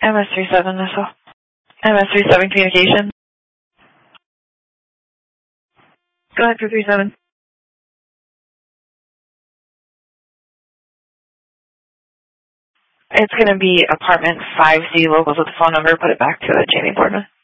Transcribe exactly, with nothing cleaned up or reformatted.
M S three seven missile. M S three seven communication. Go ahead for three seven. It's going to be apartment five C. Locals with the phone number. Put it back to Jamie Boardman.